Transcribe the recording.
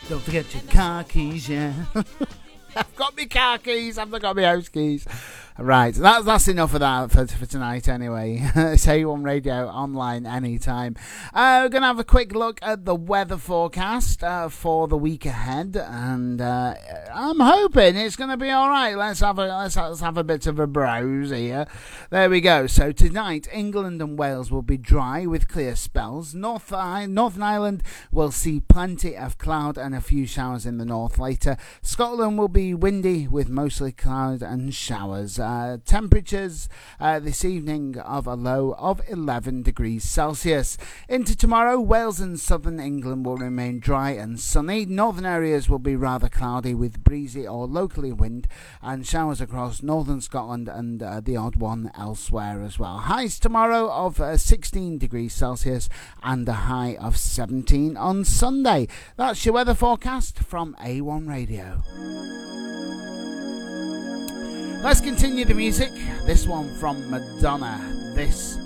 Don't forget your car keys, yeah. I've got my car keys, I've not got my house keys. Right, that's enough of that for tonight anyway. It's A1 Radio online anytime. We're going to have a quick look at the weather forecast for the week ahead, and I'm hoping it's going to be alright. Let's have a bit of a browse here. There we go. So tonight, England and Wales will be dry with clear spells. Northern Ireland will see plenty of cloud and a few showers in the north later. Scotland will be windy with mostly cloud and showers. Temperatures this evening of a low of 11 degrees Celsius. Into tomorrow, Wales and southern England will remain dry and sunny. Northern areas will be rather cloudy with breezy or locally wind and showers across northern Scotland and the odd one elsewhere as well. Highs tomorrow of 16 degrees Celsius and a high of 17 on Sunday. That's your weather forecast from A1 Radio. Let's continue the music. This one from Madonna. This